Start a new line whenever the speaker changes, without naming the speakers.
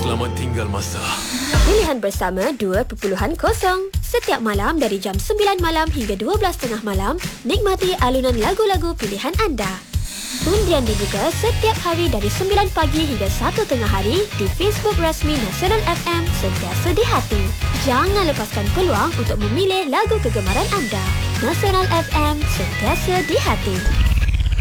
Selamat tinggal masa.
Pilihan bersama 2.0. Setiap malam dari jam 9 malam hingga 12.30 malam, nikmati alunan lagu-lagu pilihan anda. Undian dibuka setiap hari dari 9 pagi hingga 1 tengah hari di Facebook rasmi Nasional FM, sentiasa di hati. Jangan lepaskan peluang untuk memilih lagu kegemaran anda. Nasional FM, sentiasa di hati.